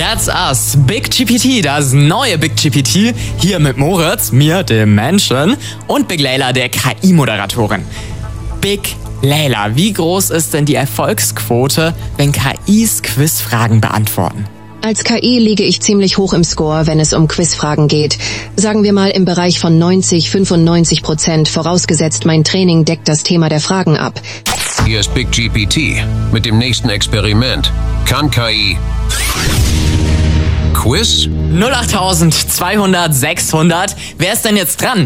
That's Us, BigGPT, das neue BigGPT, hier mit Moritz, mir, dem Menschen, und Big Layla, der KI-Moderatorin. Big Layla, wie groß ist denn die Erfolgsquote, wenn KIs Quizfragen beantworten? Als KI liege ich ziemlich hoch im Score, wenn es um Quizfragen geht. Sagen wir mal im Bereich von 90-95%, vorausgesetzt mein Training deckt das Thema der Fragen ab. Hier ist BigGPT mit dem nächsten Experiment. Kann KI Quiz? 08200 600. Wer ist denn jetzt dran?